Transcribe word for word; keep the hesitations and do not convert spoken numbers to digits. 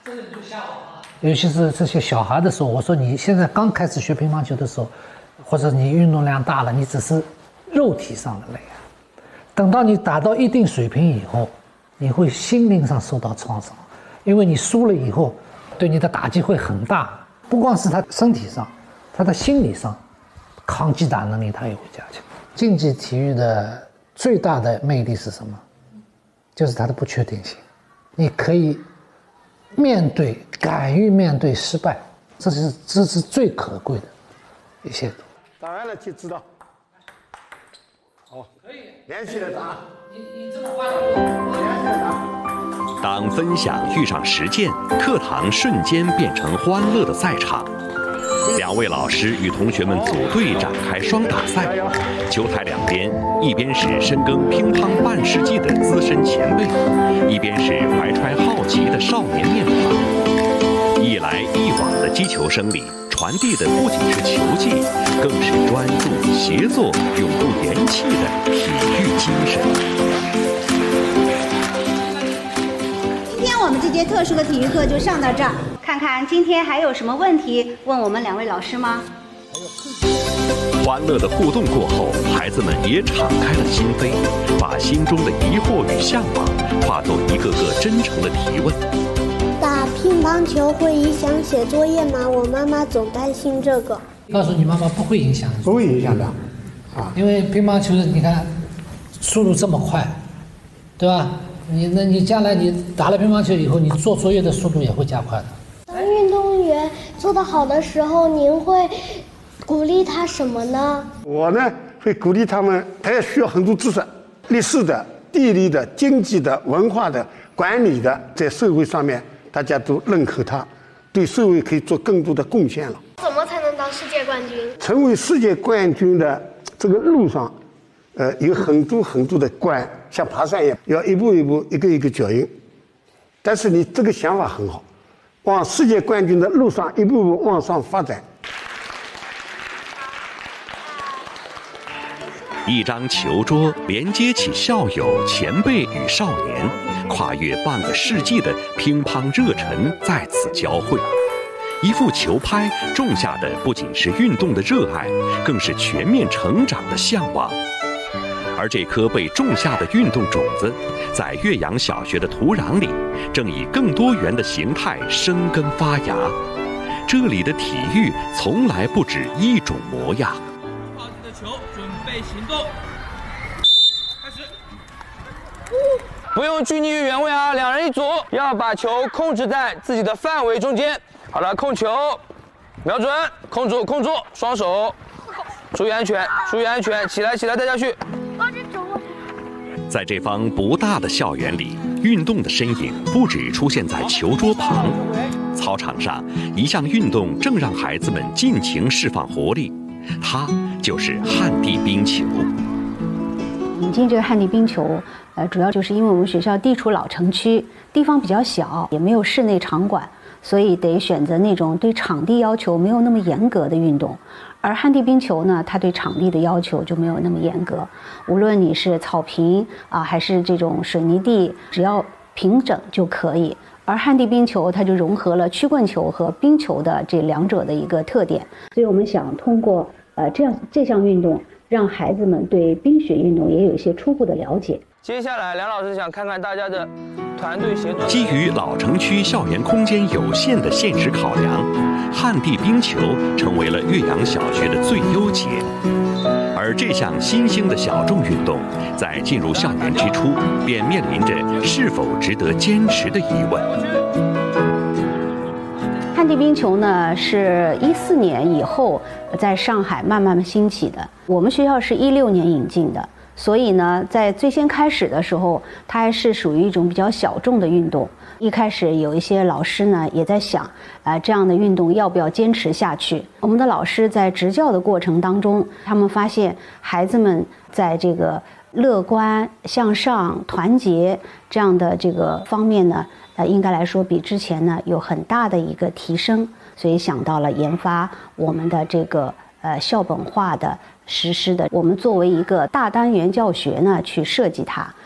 这个就吓我了。尤其是这些小孩的时候，我说你现在刚开始学乒乓球的时候，或者你运动量大了，你只是肉体上的累啊。等到你达到一定水平以后，你会心灵上受到创伤，因为你输了以后，对你的打击会很大。不光是他身体上，他的心理上，抗击打能力他也会加强。竞技体育的最大的魅力是什么？就是它的不确定性。你可以面对，敢于面对失败，这是这是最可贵的一些。 打完了就知道。好，可以连续的打。你你这么快，连续的打。 当分享遇上实践，课堂瞬间变成欢乐的赛场。两位老师与同学们组队展开双打赛，球台两边，一边是深耕乒乓半世纪的资深前辈，一边是怀揣好奇的少年面庞。一来一往的击球声里，传递的不仅是球技，更是专注、协作、永不言弃的体育精神。 今天我们这节特殊的体育课就上到这儿，看看今天还有什么问题问我们两位老师吗？ 欢乐的互动过后，孩子们也敞开了心扉，把心中的疑惑与向往化作一个个真诚的提问。 打乒乓球会影响写作业吗？我妈妈总担心这个。 告诉你妈妈不会影响， 不会影响的，啊， 因为乒乓球你看速度这么快，对吧？你那你将来你打了乒乓球以后，你做作业的速度也会加快的。 当运动员做得好的时候，您会鼓励他什么呢？ 我呢会鼓励他们，他也需要很多知识，历史的、地理的、经济的、文化的、管理的，在社会上面大家都认可他，对社会可以做更多的贡献了。 怎么才能当世界冠军？ 成为世界冠军的这个路上，呃，有很多很多的关，像爬山一样，要一步一步、一个一个脚印。但是你这个想法很好，往世界冠军的路上一步步往上发展。 一张球桌连接起校友、前辈与少年，跨越半个世纪的乒乓热忱在此交汇。一副球拍种下的不仅是运动的热爱，更是全面成长的向往。而这颗被种下的运动种子，在岳阳小学的土壤里，正以更多元的形态生根发芽。这里的体育从来不止一种模样。 好你的球，准备行动，开始。 不用拘泥于原位啊，两人一组，要把球控制在自己的范围中间。好了，控球，瞄准，控住，控住，双手，注意安全，注意安全，起来，起来，带下去。 在这方不大的校园里，运动的身影不只出现在球桌旁，操场上一项运动正让孩子们尽情释放活力，它就是旱地冰球。 引进这个旱地冰球，呃，主要就是因为我们学校地处老城区，地方比较小，也没有室内场馆，所以得选择那种对场地要求没有那么严格的运动。而旱地冰球呢，它对场地的要求就没有那么严格，无论你是草坪啊，还是这种水泥地，只要平整就可以。而旱地冰球它就融合了曲棍球和冰球的这两者的一个特点，所以我们想通过呃这样这项运动，让孩子们对冰雪运动也有一些初步的了解。 接下来，梁老师想看看大家的团队协作。 基于老城区校园空间有限的现实考量，旱地冰球成为了岳阳小学的最优解。而这项新兴的小众运动，在进入校园之初，便面临着是否值得坚持的疑问。 旱地冰球呢，是一四年以后在上海慢慢兴起的，我们学校是一六年引进的。所以呢，在最先开始的时候，它还是属于一种比较小众的运动。一开始有一些老师呢也在想，呃，这样的运动要不要坚持下去？我们的老师在执教的过程当中，他们发现孩子们在这个乐观、向上、团结这样的这个方面呢，呃，应该来说比之前呢有很大的一个提升，所以想到了研发我们的这个呃校本化的。实施的，我们作为一个大单元教学呢，去设计它，